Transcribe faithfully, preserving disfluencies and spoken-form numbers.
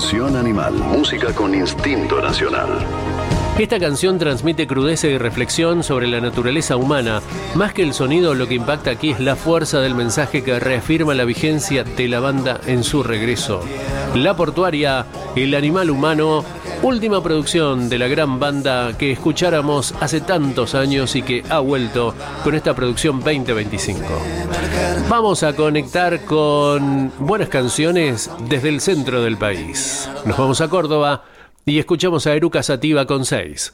Canción Animal, música con instinto nacional. Esta canción transmite crudeza y reflexión sobre la naturaleza humana. Más que el sonido, lo que impacta aquí es la fuerza del mensaje que reafirma la vigencia de la banda en su regreso. La Portuaria, el animal humano, última producción de la gran banda que escucháramos hace tantos años y que ha vuelto con esta producción veinte veinticinco. Vamos a conectar con buenas canciones desde el centro del país. Nos vamos a Córdoba y escuchamos a Eruca Sativa con seis.